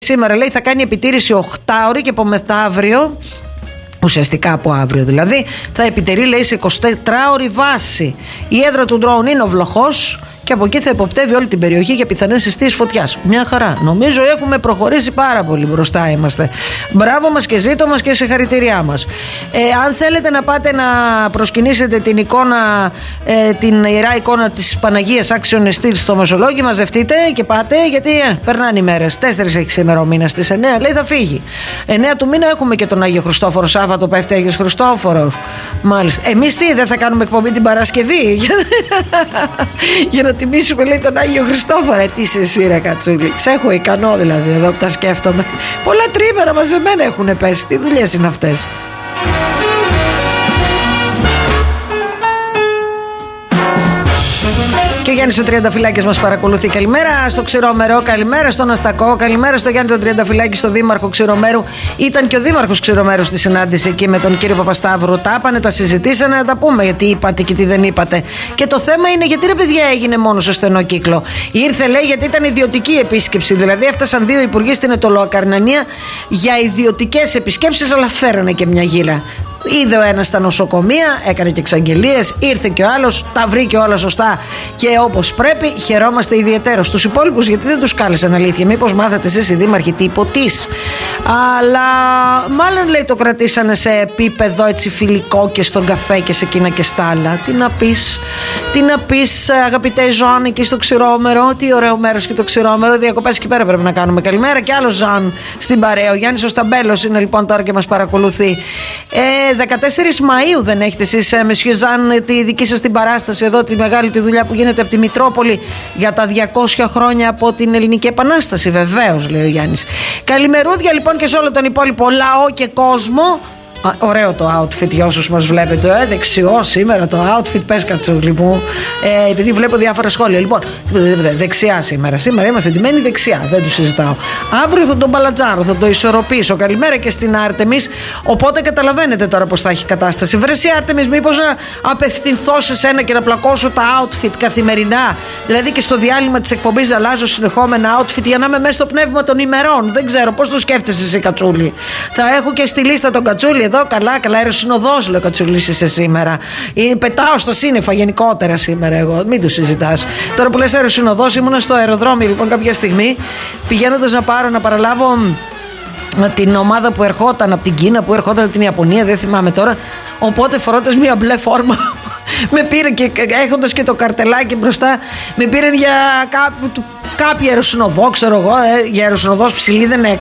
σήμερα λέει θα κάνει επιτήρηση 8 ώρες και από μεθαύριο, ουσιαστικά από αύριο δηλαδή, θα επιτηρεί λέει σε 24ωρη βάση. Η έδρα του ντρόουν είναι ο Βλοχός και από εκεί θα υποπτεύει όλη την περιοχή για πιθανές συστήσεις φωτιάς. Μια χαρά. Νομίζω έχουμε προχωρήσει πάρα πολύ, μπροστά είμαστε. Μπράβο μας και ζήτω μας και συγχαρητήριά μας. Αν θέλετε να πάτε να προσκυνήσετε την εικόνα, την ιερά εικόνα της Παναγίας Άξιον Εστίρ στο Μεσολόγγι, μαζευτείτε και πάτε, γιατί περνάνε οι μέρες. 4 έχει σήμερα ο μήνας, στις 9 λέει θα φύγει. 9 του μήνα έχουμε και τον Άγιο Χριστόφορο. Σάββατο πέφτει Άγιος Χριστόφορος. Μάλιστα. Εμείς τι, δεν θα κάνουμε εκπομπή την Παρασκευή για να τιμήσουμε λέει τον Άγιο Χριστόφορο. Τι είσαι εσύ ρε Κατσούλη. Σε έχω ικανό δηλαδή εδώ που τα σκέφτομαι. Πολλά τρίμερα μαζεμένα έχουν πέσει. Τι δουλειές είναι αυτές. Και ο Γιάννης ο Τριανταφυλάκης μας παρακολουθεί. Καλημέρα στο Ξηρόμερο, καλημέρα στον Αστακό, καλημέρα στο Γιάννη τον Τριανταφυλάκη, στο Δήμαρχο Ξηρομέρου. Ήταν και ο Δήμαρχος Ξηρομέρου στη συνάντηση εκεί με τον κύριο Παπασταύρου. Τα είπανε, τα συζητήσανε, να τα πούμε γιατί είπατε και τι δεν είπατε. Και το θέμα είναι γιατί ρε παιδιά έγινε μόνο σε στενό κύκλο. Ήρθε λέει γιατί ήταν ιδιωτική επίσκεψη. Δηλαδή έφτασαν 2 υπουργοί στην Αιτωλοακαρνανία για ιδιωτικές επισκέψεις, αλλά φέρανε και μια γύρα. Είδε ο ένας στα νοσοκομεία, έκανε και εξαγγελίες, ήρθε και ο άλλος, τα βρήκε όλα σωστά και όπως πρέπει. Χαιρόμαστε ιδιαιτέρως. Τους υπόλοιπους γιατί δεν τους κάλεσαν, αλήθεια. Μήπως μάθατε εσείς οι δήμαρχοι τι υποτίς. Αλλά μάλλον λέει το κρατήσανε σε επίπεδο έτσι φιλικό και στον καφέ και σε εκείνα και στα άλλα. Τι να πεις αγαπητέ Ζαν εκεί στο Ξηρόμερο. Τι ωραίο μέρος και το Ξηρόμερο. Διακοπές εκεί πέρα πρέπει να κάνουμε. Καλημέρα και άλλο Ζαν στην παρέα. Ο Γιάννης ο Σταμπέλος είναι λοιπόν τώρα και μας παρακολουθεί. 14 Μαΐου δεν έχετε εσείς Μεσχε Ζαν τη δική σας την παράσταση εδώ, τη μεγάλη τη δουλειά που γίνεται από τη Μητρόπολη για τα 200 χρόνια από την Ελληνική Επανάσταση? Βεβαίως, λέει ο Γιάννης. Καλημερούδια λοιπόν και σε όλο τον υπόλοιπο λαό και κόσμο. Ωραίο το outfit για όσους μας βλέπετε. Δεξιό σήμερα το outfit. Πες Κατσούλη μου, επειδή βλέπω διάφορα σχόλια. Λοιπόν, δεξιά σήμερα. Σήμερα είμαστε ντυμένοι δεξιά. Δεν το συζητάω. Αύριο θα τον μπαλατζάρω, θα το ισορροπήσω. Καλημέρα και στην Άρτεμις. Οπότε καταλαβαίνετε τώρα πως θα έχει κατάσταση. Βρε εσύ Άρτεμις, μήπως να απευθυνθώ σε σένα και να πλακώσω τα outfit καθημερινά? Δηλαδή και στο διάλειμμα της εκπομπής αλλάζω συνεχόμενα outfit για να είμαι μέσα στο πνεύμα των ημερών. Δεν ξέρω πώς το σκέφτεσαι εσύ Κατσούλη. Θα έχω και στη λίστα τον Κατσούλη εδώ, καλά, αεροσυνοδός λέει ο Κατσουλής είσαι σήμερα. Πετάω στα σύννεφα γενικότερα σήμερα εγώ, μην το συζητάς. Τώρα που λες αεροσυνοδός, ήμουνα στο αεροδρόμιο λοιπόν κάποια στιγμή, πηγαίνοντας να παραλάβω την ομάδα που ερχόταν από την Κίνα, που ερχόταν από την Ιαπωνία, δεν θυμάμαι τώρα. Οπότε φορώντας μια μπλε φόρμα με πήρε και έχοντας και το καρτελάκι μπροστά, με πήραν για κάποιο αεροσυνοδό, ξέρω εγώ. Για αεροσυνοδός ψηλή δεν